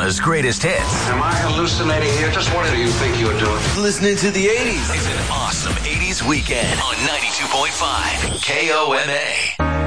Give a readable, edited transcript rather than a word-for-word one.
Omaha's greatest hits. Am I hallucinating here? Just what do you think you're doing? Listening to the 80s. It's an awesome 80s weekend on 92.5 KOMA.